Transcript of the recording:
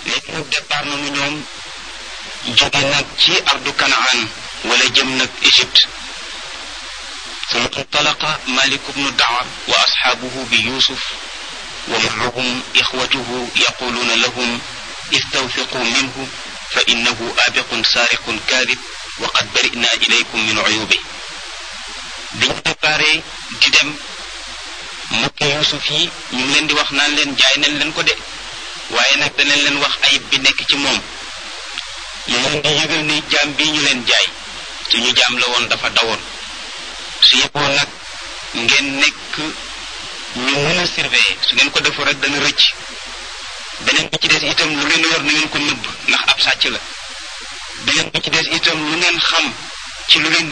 léegi nag départ nañu ñoom jóge nag ci ardu Kanaan wala jëm nag Égypte summa intalaqa Malik ibnu Daawar wa asxaabuhu bi Yuusuf wa maahum ixwatuhu yaquluuna lahum istawfiqu minhu fa innahu aabiqun saariqun kaadib wa qad barina ilaykum min uyubi bi ñu déparé di dem mbokki Yuusuf yi ñu ngi leen di wax naan leen jaay nañ leen ko de waaye nag danañ leen wax ayib bi nekk ci moom ñu leen di yëgal ni jaam bii ñu leen jaay suñu jaam la woon dafa dawoon su yeboo nag ngeen nekk ñu mën a surveiller su ngeen ko defoo rek dana rëcc beneen bi ci des itam lu ngeen yor na ngeen ko nëbb ndax ab sàcc la beneen bi ci des itam lu ngeen xam ci lu leen